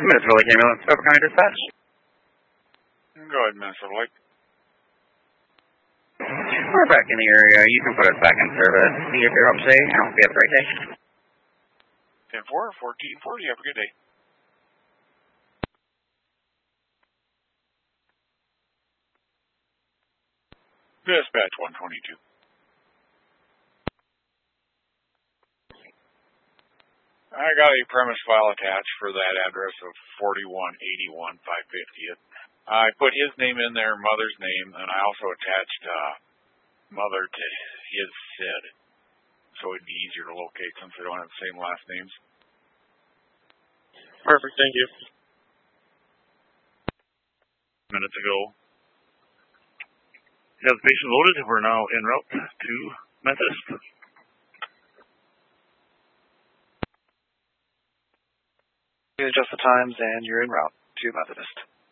Minnesota Lake Ambulance, Suffolk County Dispatch. Go ahead, Minnesota Lake. We're back in the area. You can put us back in service. See if you're up today. I hope you have a great day. 10-4, 1440. Have a good day. Dispatch 122. I got a premise file attached for that address of 4181 550th. I put his name in there, mother's name, and I also attached mother to his SID, so it'd be easier to locate since they don't have the same last names. Perfect, thank you. Minutes ago. Have the patient loaded. We're now en route to Methodist. You adjust the times and you're en route to Methodist.